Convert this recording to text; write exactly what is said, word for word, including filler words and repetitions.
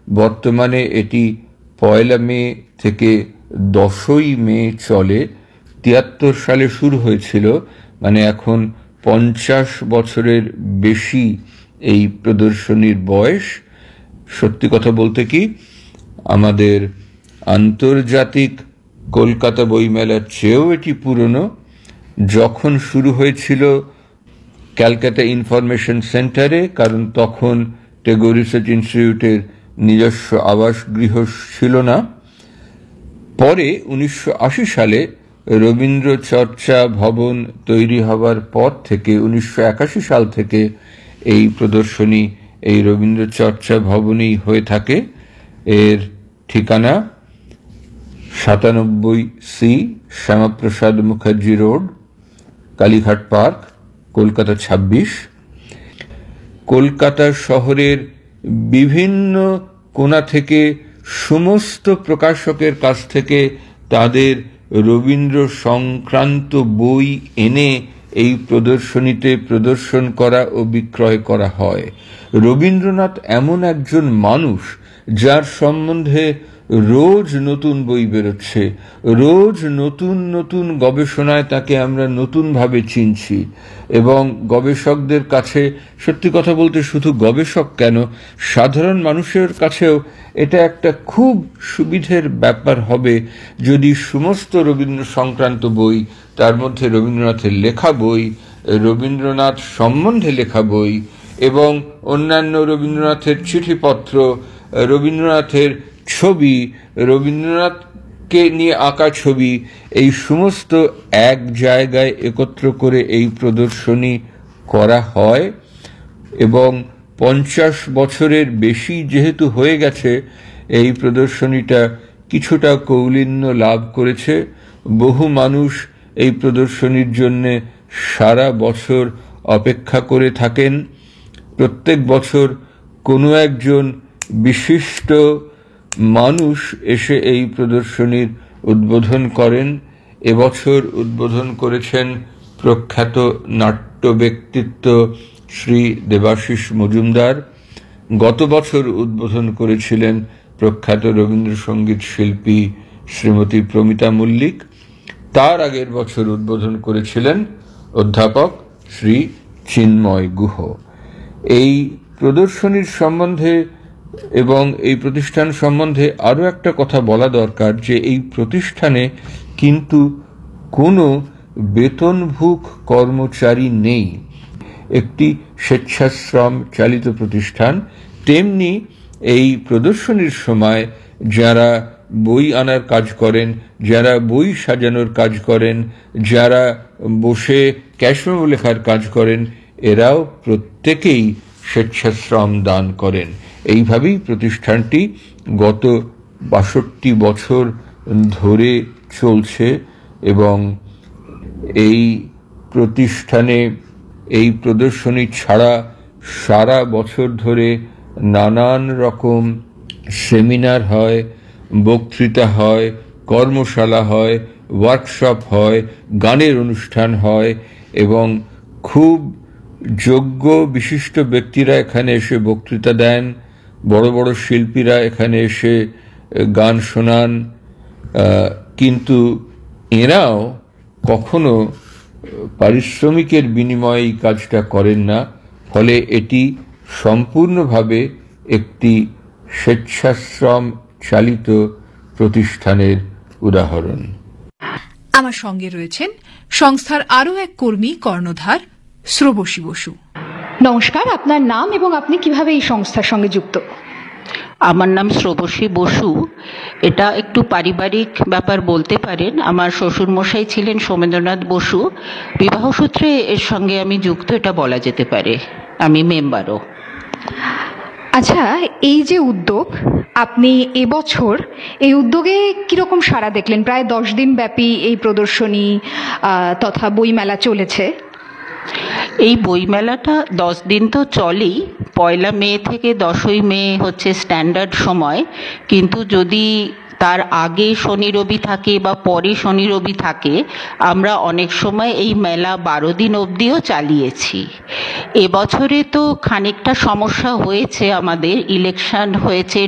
বর্তমানে এটি পয়লা মে থেকে দশই মে চলে। তিয়াত্তর সালে শুরু হয়েছিল, মানে এখন পঞ্চাশ বছরের বেশি এই প্রদর্শনীর বয়স। সত্যি কথা বলতে কি, আমাদের আন্তর্জাতিক কলকাতা বইমেলার চেয়েও এটি পুরনো। যখন শুরু হয়েছিল ক্যালকাটা ইনফরমেশন সেন্টারে, কারণ তখন টেগোর রিসার্চ ইনস্টিটিউটের নিজস্ব আবাসগৃহ ছিল না। পরে উনিশশো আশি সালে রবীন্দ্র চর্চা ভবন তৈরি হবার পর থেকে উনিশশো একাশি সাল থেকে এই প্রদর্শনী এই রবীন্দ্র চর্চা ভবনেই হয়ে থাকে। এর ঠিকানা সাতানব্বই C Shyamaprasad Mukherjee road, Kalighat park, Kolkata ছাব্বিশ। কলকাতা শহরের বিভিন্ন কোণা থেকে সমস্ত প্রকাশকের কাছ থেকে তাদের রবীন্দ্র সংক্রান্ত বই এনে এই প্রদর্শনীতে প্রদর্শন করা ও বিক্রয় করা হয়। রবীন্দ্রনাথ এমন একজন মানুষ যার সম্বন্ধে রোজ নতুন বই বেরোচ্ছে, রোজ নতুন নতুন গবেষণায় তাকে আমরা নতুনভাবে চিনছি, এবং গবেষকদের কাছে, সত্যি কথা বলতে শুধু গবেষক কেন, সাধারণ মানুষের কাছেও এটা একটা খুব সুবিধের ব্যাপার হবে যদি সমস্ত রবীন্দ্র সংক্রান্ত বই, তার মধ্যে রবীন্দ্রনাথের লেখা বই, রবীন্দ্রনাথ সম্বন্ধে লেখা বই এবং অন্যান্য রবীন্দ্রনাথের চিঠিপত্র, রবীন্দ্রনাথের ছবি, রবীন্দ্রনাথকে নিয়ে আঁকা ছবি, এই সমস্ত এক জায়গায় একত্র করে এই প্রদর্শনী করা হয়। এবং পঞ্চাশ বছরের বেশি যেহেতু হয়ে গেছে, এই প্রদর্শনীটা কিছুটা কৌলিন্য লাভ করেছে। বহু মানুষ এই প্রদর্শনীর জন্য সারা বছর অপেক্ষা করে থাকেন। প্রত্যেক বছর কোনো একজন বিশিষ্ট মানুষ এসে এই প্রদর্শনীর উদ্বোধন করেন। এবছর উদ্বোধন করেছেন প্রখ্যাত নাট্য ব্যক্তিত্ব শ্রী দেবাশিস মজুমদার। গত বছর উদ্বোধন করেছিলেন প্রখ্যাত রবীন্দ্রসঙ্গীত শিল্পী শ্রীমতী প্রমিতা মল্লিক। তার আগের বছর উদ্বোধন করেছিলেন অধ্যাপক শ্রী চিন্ময় গুহ। এই প্রদর্শনীর সম্বন্ধে এবং এই প্রতিষ্ঠান সম্বন্ধে আরও একটা কথা বলা দরকার, যে এই প্রতিষ্ঠানে কিন্তু কোনো বেতনভুক কর্মচারী নেই। একটি স্বেচ্ছাশ্রম চালিত প্রতিষ্ঠান। তেমনি এই প্রদর্শনীর সময় যারা বই আনার কাজ করেন, যারা বই সাজানোর কাজ করেন, যারা বসে ক্যাশমেমো লেখার কাজ করেন, এরাও প্রত্যেকেই স্বেচ্ছাশ্রম দান করেন। এইভাবেই প্রতিষ্ঠানটি গত বাষট্টি বছর ধরে চলছে এবং এই প্রতিষ্ঠানে এই প্রদর্শনী ছাড়া সারা বছর ধরে নানান রকম সেমিনার হয়, বক্তৃতা হয়, কর্মশালা হয়, ওয়ার্কশপ হয়, গানের অনুষ্ঠান হয় এবং খুব যোগ্য বিশিষ্ট ব্যক্তিরা এখানে এসে বক্তৃতা দেন। বড় বড় শিল্পীরা এখানে এসে গান শোনান, কিন্তু এরাও কখনো পারিশ্রমিকের বিনিময়ে এই কাজটা করেন না। ফলে এটি সম্পূর্ণভাবে একটি স্বেচ্ছাশ্রম চালিত প্রতিষ্ঠানের উদাহরণ। আমার সঙ্গে রয়েছেন সংস্থার আরও এক কর্মী কর্ণধার শ্রবশী বসু। নমস্কার, আপনার নাম এবং আপনি কিভাবে এই সংস্থার সঙ্গে যুক্ত? আমার নাম শ্রবশী বসু। এটা একটু পারিবারিক ব্যাপার বলতে পারেন। আমার শ্বশুরমশাই ছিলেন সোমেন্দ্রনাথ বসু, বিবাহসূত্রে এর সঙ্গে আমি যুক্ত, এটা বলা যেতে পারে। আমি মেম্বারও। আচ্ছা, এই যে উদ্যোগ, আপনি এবছর এই উদ্যোগে কিরকম সাড়া দেখলেন? প্রায় দশ দিন ব্যাপী এই প্রদর্শনী তথা বইমেলা চলেছে। এই বইমেলাটা দশ দিন তো চলেই। পয়লা মে থেকে দশই মে হচ্ছে স্ট্যান্ডার্ড সময়, কিন্তু যদি তার আগে শনি রবি থাকে বা পরে শনি রবি থাকে, আমরা অনেক সময় এই মেলা বারো দিন অবধিও চালিয়েছি। এবছরে তো খানিকটা সমস্যা হয়েছে, আমাদের ইলেকশন হয়েছে,